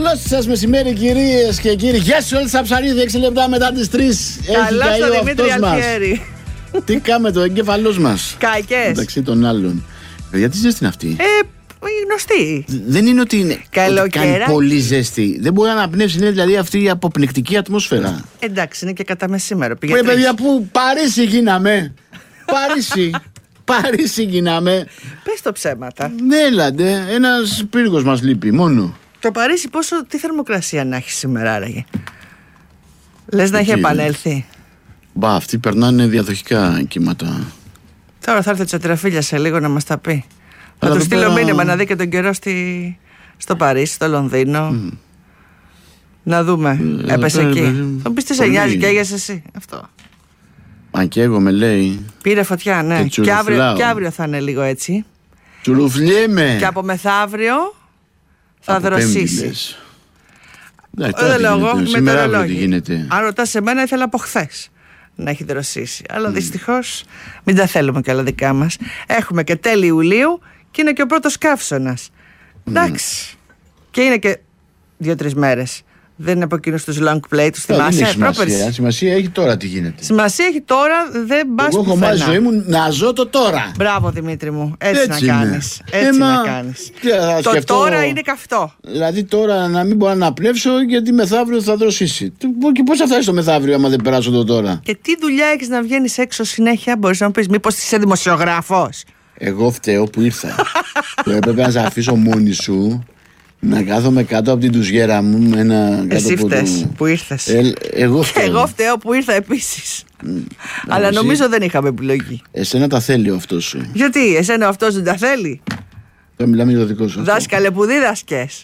Καλό σας μεσημέρι, κυρίες και κύριοι. Γεια σου, όλοι στα ψαρίδια. 6 λεπτά μετά τις 3. Καλό στο Δημήτρη Αλφιέρη. Τι κάμε το εγκέφαλός μας. Καϊκές. Μεταξύ των άλλων. Παιδιά, τι ζέστη είναι αυτή. Γνωστή. Δεν είναι ότι είναι. Καλοκαιράκι. Κάνει πολύ ζέστη. Δεν μπορεί να αναπνεύσει. Είναι δηλαδή αυτή η αποπνικτική ατμόσφαιρα. Εντάξει, είναι και κατά μεσήμερο. Ρε παιδιά, που Παρίσι γίναμε. Παρίσι γίναμε. Πες το ψέματα. Ναι, έλατε. Ένας πύργος μας λείπει μόνο. Το Παρίσι, τι θερμοκρασία να έχει σήμερα, άραγε. Λες να έχει επανέλθει. Μπα, αυτοί περνάνε διαδοχικά κύματα. Τώρα θα έρθει ο Τσατραφίλια σε λίγο να μας τα πει. Αλλά Θα του στείλω πέρα... μήνυμα να δει και τον καιρό στο Παρίσι, στο Λονδίνο. Να δούμε. Έπεσε εκεί. Θα μου πεις τι σε νοιάζει και έγεσαι εσύ. Αυτό. Αν και εγώ με λέει. Πήρε φωτιά, ναι. Και αύριο θα είναι λίγο έτσι. Τσουρουφλιέμαι. Και από μεθαύριο θα δροσίσει. Δεν λέω εγώ, μετεωρολόγοι. Αν ρωτάς εμένα, ήθελα από χθες να έχει δροσίσει. Αλλά δυστυχώς μην τα θέλουμε και όλα δικά μας. Έχουμε και τέλη Ιουλίου και είναι και ο πρώτος καύσωνας. Εντάξει. Και είναι και 2-3 μέρες. Δεν είναι από εκείνους τους long play, τους θυμάσαι. Σημασία έχει τώρα τι γίνεται. Σημασία έχει τώρα, δεν πας πουθενά. Εγώ έχω μάθει ζωή μου να ζω το τώρα. Μπράβο Δημήτρη μου, έτσι να κάνεις. Έτσι να κάνεις. Το τώρα είναι καυτό. Δηλαδή τώρα να μην μπορώ να αναπνεύσω γιατί μεθαύριο θα δροσίσει. Και πώς θα φτάσει το μεθαύριο άμα δεν περάσω το τώρα. Και τι δουλειά έχεις να βγαίνεις έξω συνέχεια, μπορείς να μου πεις, μήπως είσαι δημοσιογράφος. Εγώ φταίω που ήρθα. Το έπρεπε να σε αφήσω μόνη σου. Να κάθομαι κάτω από την τουζιέρα μου με ένα. Εσύ φταίς που ήρθες. Εγώ φταίω που ήρθα επίσης. Αλλά νομίζω δεν είχαμε επιλογή. Εσένα τα θέλει ο αυτός σου. Γιατί, εσένα ο αυτός δεν τα θέλει. Δεν μιλάμε για το δικό σου. Δάσκαλε που δίδασκες.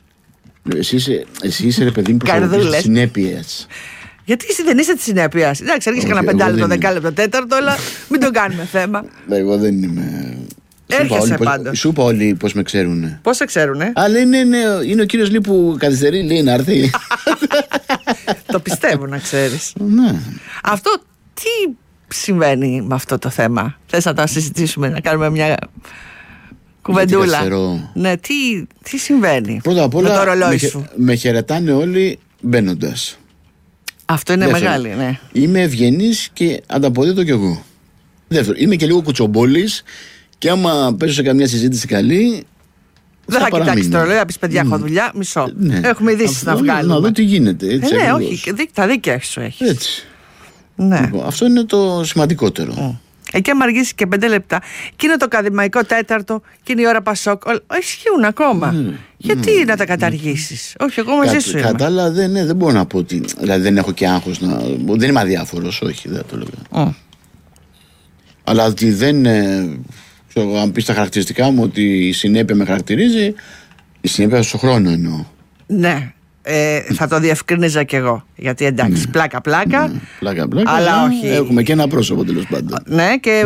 Εσύ είσαι ρε παιδί μου που της συνέπειας. Γιατί εσύ δεν είσαι της συνέπειας. Εντάξει, έρχεσαι κανένα πεντάλεπτο, δεκάλεπτο, τέταρτο, αλλά μην το κάνουμε θέμα. Εγώ δεν είμαι. Έρχεσαι πάντως. Σου είπα όλοι πώς με ξέρουνε. Πώς σε ξέρουνε. Αλλά είναι ο κύριος Λί που καθυστερεί, λέει να έρθει. Το πιστεύω να ξέρεις. Ναι. Αυτό τι συμβαίνει με αυτό το θέμα. Θες να το συζητήσουμε, να κάνουμε μια κουβεντούλα. Ναι, τι συμβαίνει. Πρώτα απ' όλα με το ρολόι σου. Με χαιρετάνε όλοι μπαίνοντας. Αυτό είναι μεγάλη, ναι. Είμαι ευγενής και ανταποδίδω κι εγώ. Δεύτερον, είμαι και λίγο κουτσομπόλης. Και άμα πέσω σε καμιά συζήτηση καλή. Δεν θα κοιτάξει το ρολόι, θα πει παιδιά, έχω δουλειά, μισό. Ναι. Έχουμε ειδήσεις να βγάλουμε. Να δω τι γίνεται. Έτσι, ναι, όχι, τα δίκαια σου έχεις. Έτσι. Ναι. Λοιπόν, αυτό είναι το σημαντικότερο. Εκεί άμα αργήσει και 5 λεπτά, και είναι το ακαδημαϊκό τέταρτο, και είναι η ώρα Πασόκ. Ισχύουν ακόμα. Γιατί να τα καταργήσεις. Όχι, εγώ μαζί σου είμαι. Κατά δεν μπορώ να πω ότι. Δηλαδή δεν έχω και άγχος να. Δεν είμαι αδιάφορος, όχι, δεν το λέω. Αλλά ότι δεν. Αν πεις τα χαρακτηριστικά μου ότι η συνέπεια με χαρακτηρίζει, η συνέπεια στον χρόνο εννοώ. Ναι, θα το διευκρίνιζα κι εγώ. Γιατί εντάξει, πλάκα-πλάκα. Πλάκα-πλάκα. Αλλά όχι. Έχουμε και ένα πρόσωπο τέλος πάντων. Ναι, και.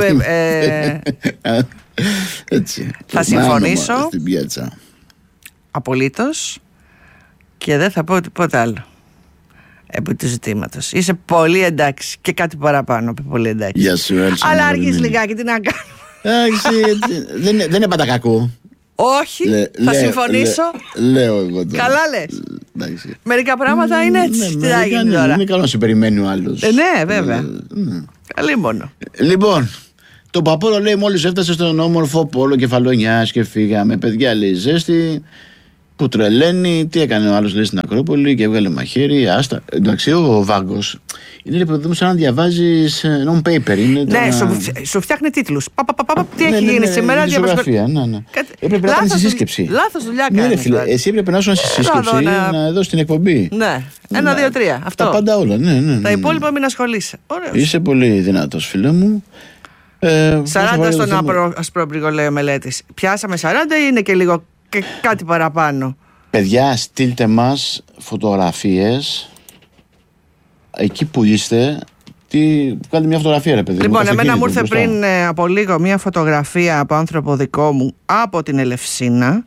Έτσι. Θα συμφωνήσω. Στην πιάτσα. Απολύτως. Και δεν θα πω τίποτα άλλο. Επί του ζητήματος. Είσαι πολύ εντάξει. Και κάτι παραπάνω από πολύ εντάξει. Γεια σου, Έλσα. Αλλά αργείς λιγάκι, τι να κάνω. Δεν είναι πάντα κακό. Όχι, θα συμφωνήσω. Λέω εγώ τώρα. Καλά λες. Μερικά πράγματα είναι έτσι. Τι θα γίνει τώρα. Είναι καλό να σε περιμένει ο άλλος. Ναι, βέβαια. Καλή μόνο. Λοιπόν, το Παπόρο λέει μόλις έφτασε στον όμορφο πόλο Κεφαλονιάς και φύγαμε. Παιδιά, λέει ζέστη. Που τρελαίνει, τι έκανε ο άλλος λέει στην Ακρόπολη και έβγαλε μαχαίρι. Άστα. Εντάξει, ο Βάγκος είναι λοιπόν σαν να διαβάζεις non-paper. Ναι, σου φτιάχνει τίτλους. Τι έχει γίνει σήμερα, διαβασγραφία. Έπρεπε να κάνεις τη σύσκεψη. Λάθος δουλειά κάνεις. Εσύ έπρεπε να σου στη σύσκεψη να δώσεις την εκπομπή. Ναι, 1, 2, 3. Αυτό. Τα πάντα όλα. Τα υπόλοιπα μην ασχολείσαι. Είσαι πολύ δυνατός, φίλε μου. 40 στον ασπρόμπριγο, λέει ο μελέτης. Πιάσαμε 40 ή είναι και λίγο και κάτι παραπάνω. Παιδιά, στείλτε μας φωτογραφίες εκεί που είστε. Κάντε μια φωτογραφία, ρε παιδί. Λοιπόν, εμένα μου ήρθε πριν από λίγο μια φωτογραφία από άνθρωπο δικό μου από την Ελευσίνα.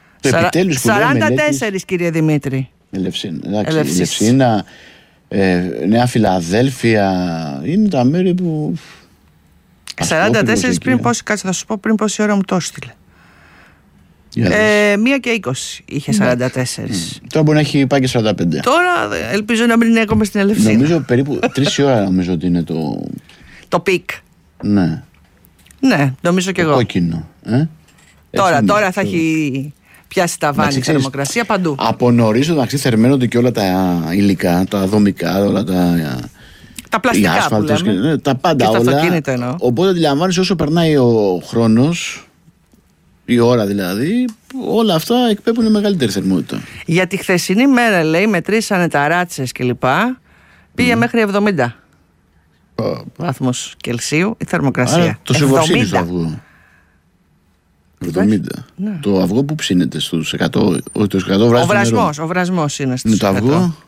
44, κύριε Δημήτρη. Ελευσίνα, Νέα Φιλαδέλφια. Είναι τα μέρη που. 44 πριν πόση, κάτσε θα σου πω πριν πόση ώρα μου το έστειλε. 1 και 20 είχε 44. Τώρα μπορεί να έχει πάει και 45. Τώρα ελπίζω να μην είναι ακόμα στην Ελευσίνα. Νομίζω περίπου 3 η ώρα νομίζω ότι είναι το πικ. Ναι. Ναι, νομίζω και εγώ. Κόκκινο. Τώρα θα έχει πιάσει τα βάνη η θερμοκρασία παντού. Από νωρίς εντάξει θερμαίνονται και όλα τα υλικά, τα δομικά, όλα τα πλαστικά που λέμε. Τα πάντα όλα. Οπότε αντιλαμβάνεσαι όσο περνάει ο χρόνος, η ώρα δηλαδή, όλα αυτά εκπέμπουν μεγαλύτερη θερμότητα. Για τη χθεσινή μέρα, λέει, μετρήσανε ταράτσες κλπ. Πήγε μέχρι 70 βαθμούς Κελσίου η θερμοκρασία. Άρα το σεβοψύνει το αυγό. 70. Ναι. Το αυγό που ψήνεται στους 100, ο βρασμός είναι στους 100. Με το αυγό.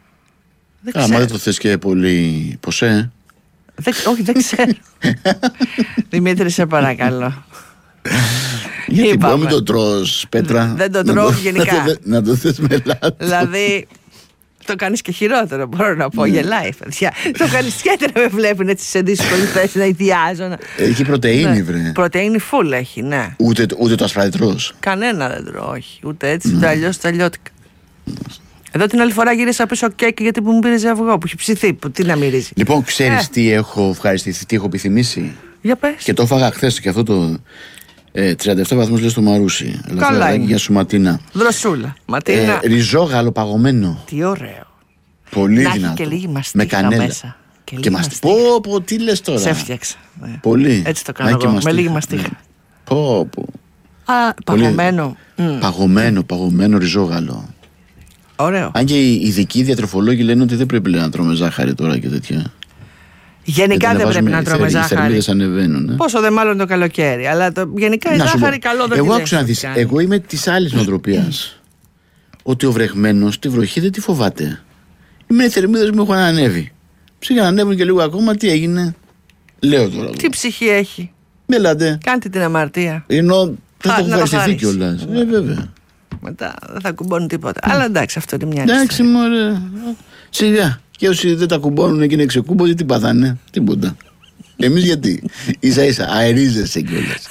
Άμα δεν το θες και πολύ ποσέ. Όχι, δεν ξέρω. Δημήτρη, σε παρακαλώ. Γιατί μπορεί να μην το τρως, Πέτρα. Δεν το τρώω γενικά. Να το θες με λάθος. Δηλαδή το κάνεις και χειρότερο, μπορώ να πω. Γελάει, παιδιά. Το κάνεις ιδιαίτερα, με βλέπουν έτσι σε δύσκολη θέση να ιδιάζω. Έχει πρωτεΐνη, βρε. Πρωτεΐνη full έχει, ναι. Ούτε το ασφαλή τρως. Κανένα δεν τρώω, όχι. Ούτε έτσι, ούτε αλλιώς, ούτε αλλιώτικα. Εδώ την άλλη φορά γύρισα πίσω κέικ γιατί μου πήρε αυγό που έχει ψηθεί. Τι να μυρίζει. Λοιπόν, ξέρεις τι έχω ευχαριστηθεί, τι έχω επιθυμήσει. Για πες. Και το έφαγα χθες και αυτό το 37 βαθμούς λέει στο Μαρούσι. Καλά είναι. Για σου Ματίνα. Δροσούλα. Ματίνα. Ριζόγαλο παγωμένο. Τι ωραίο. Πολύ να δυνατό. Έχει και λίγη μαστίχα με κανέλα. μέσα. Και μαστίχα. Πω, τι λες τώρα. Σε έφτιαξα. Ναι. Πολύ. Έτσι το κάνω εγώ. Με λίγη μαστίχα. Πω. Παγωμένο. Παγωμένο ριζόγαλο. Ωραίο. Αν και οι ειδικοί διατροφολόγοι λένε ότι δεν πρέπει να τρώμε ζάχαρη τώρα και τέτοια. Γενικά δεν πρέπει να τρώμε ζάχαρη. Οι θερμίδες ανεβαίνουν. Πόσο δε μάλλον το καλοκαίρι. Αλλά γενικά η ζάχαρη καλό δεν είναι. Εγώ είμαι της άλλης νοοτροπίας. Ότι ο βρεγμένος τη βροχή δεν τη φοβάται. Οι θερμίδες μου έχουν ανέβει. Ψήγα να ανέβουν και λίγο ακόμα, τι έγινε. Λέω τώρα. Τι ψυχή έχει. Μιλάτε. Κάντε την αμαρτία. Ενώ δεν το έχω ευχαριστηθεί κιόλας. Βέβαια. Μετά δεν θα κουμπώνουν τίποτα. Αλλά εντάξει, αυτό είναι μια εντάξει, μωρέ. Σιγά. Και όσοι δεν τα κουμπώνουν και είναι ξεκούμποτοι, τι παθάνε. Τίποτα. Εμείς γιατί. Ίσα-ίσα αερίζεσαι κιόλας.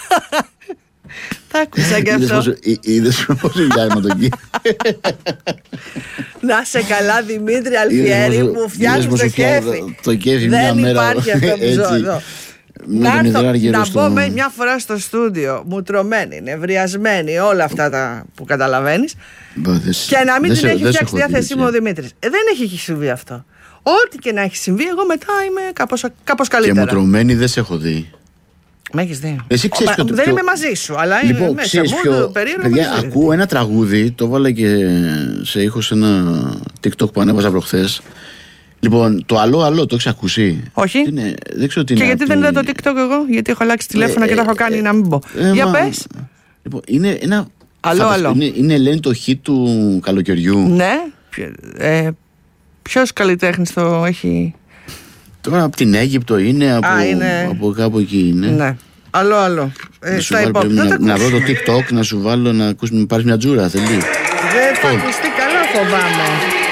Τα άκουσα κι αυτό. Είδες πώς είναι το εκεί. Να σε καλά, Δημήτρη Αλφιέρη, μου φτιάχνεις το κέφι. Το κέφι μια μέρα. Δεν υπάρχει αυτό που ζω εδώ. Να μπω μια φορά στο στούντιο, μουτρωμένη, νευριασμένη, όλα αυτά τα που καταλαβαίνεις, και να μην την έχει φτιάξει διάθεσή μου ο Δημήτρης. Δεν έχει συμβεί αυτό. Ό,τι και να έχει συμβεί, εγώ μετά είμαι κάπως καλύτερα. Και μουτρωμένη δεν σε έχω δει. Με έχεις δει. Δεν είμαι μαζί σου, αλλά λοιπόν, είμαι μέσα μου περίεργο. Παιδιά, ακούω ένα τραγούδι, το βάλα και σε ήχο σε ένα TikTok που ανέβαζα προχθές. Λοιπόν, το Αλλό, το έχεις ακούσει? Όχι. Δεν ξέρω τι και γιατί δεν είδα το TikTok εγώ, γιατί έχω αλλάξει τηλέφωνο και το έχω κάνει να μην πω. Για πες. Λοιπόν, είναι ένα. Αλλό. Είναι λένε το hit του καλοκαιριού. Ναι. Ποιος καλλιτέχνης το έχει? Τώρα από την Αίγυπτο είναι, από κάπου εκεί είναι. Ναι. Αλλό. Να βρω το TikTok, να σου βάλω να πάρεις μια τζούρα, θέλει. Δεν θα ακουστεί καλά, φοβάμαι.